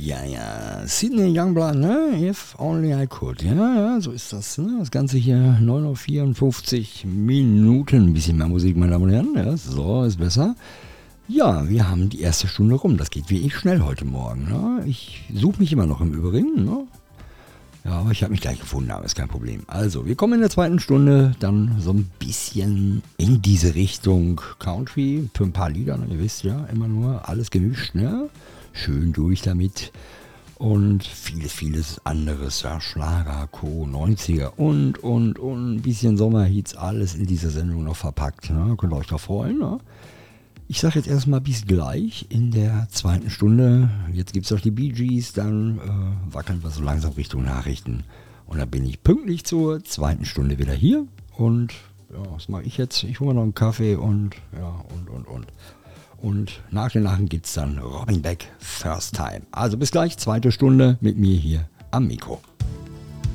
Ja, Sydney Youngblood, ne? If only I could. Ja, so ist das. Ne? Das Ganze hier 9:54 Minuten. Ein bisschen mehr Musik, meine Damen und Herren. Ja, so ist besser. Ja, wir haben die erste Stunde rum. Das geht wie schnell heute Morgen. Ne? Ich suche mich immer noch im Übrigen. Ne? Ja, aber ich habe mich gleich gefunden, aber ist kein Problem. Also, wir kommen in der zweiten Stunde dann so ein bisschen in diese Richtung Country. Für ein paar Lieder, ne? Ihr wisst ja, immer nur alles gemischt, ne? Schön durch damit. Und vieles anderes, ja, Schlager, Co., 90er und ein bisschen Sommerhits, alles in dieser Sendung noch verpackt. Ne? Könnt ihr euch da freuen, ne? Ich sage jetzt erstmal bis gleich in der zweiten Stunde. Jetzt gibt es noch die Bee Gees, dann wackeln wir so langsam Richtung Nachrichten. Und dann bin ich pünktlich zur zweiten Stunde wieder hier. Und ja, was mache ich jetzt? Ich hole mir noch einen Kaffee und ja, und. Und nach den Nachrichten gibt es dann Robin Beck First Time. Also bis gleich, zweite Stunde mit mir hier am Mikro.